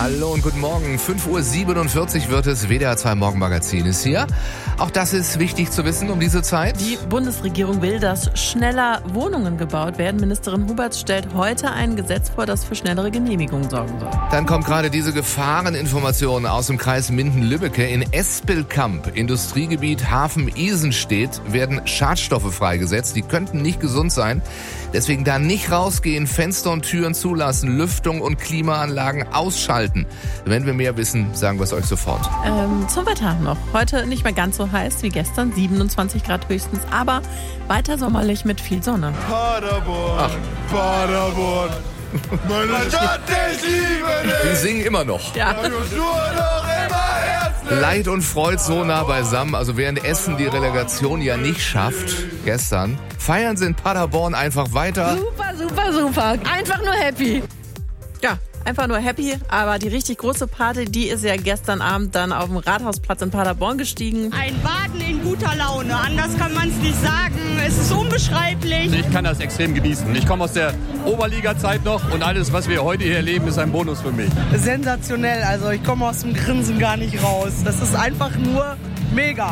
Hallo und guten Morgen. 5:47 Uhr wird es. WDR 2 Morgenmagazin ist hier. Auch das ist wichtig zu wissen um diese Zeit. Die Bundesregierung will, dass schneller Wohnungen gebaut werden. Ministerin Huberts stellt heute ein Gesetz vor, das für schnellere Genehmigungen sorgen soll. Dann kommt gerade diese Gefahreninformation aus dem Kreis Minden-Lübbecke. In Espelkamp, Industriegebiet Hafen-Isenstedt, werden Schadstoffe freigesetzt. Die könnten nicht gesund sein. Deswegen da nicht rausgehen, Fenster und Türen zulassen, Lüftung und Klimaanlagen ausschalten. Wenn wir mehr wissen, sagen wir es euch sofort. Zum Wetter noch. Heute nicht mehr ganz so heiß wie gestern, 27 Grad höchstens, aber weiter sommerlich mit viel Sonne. Paderborn, Paderborn, meine Stadt, ich liebe dich. Wir singen immer noch. Ja. Nur noch immer herzlich. Leid und Freud so nah beisammen. Also während Essen die Relegation ja nicht schafft, gestern, feiern sie in Paderborn einfach weiter. Super, super, super. Einfach nur happy. Ja, einfach nur happy. Aber die richtig große Party, die ist ja gestern Abend dann auf dem Rathausplatz in Paderborn gestiegen. Ein Baden in guter Laune, anders kann man es nicht sagen. Es ist unbeschreiblich. Ich kann das extrem genießen. Ich komme aus der Oberliga-Zeit noch und alles, was wir heute hier erleben, ist ein Bonus für mich. Sensationell, also ich komme aus dem Grinsen gar nicht raus. Das ist einfach nur mega.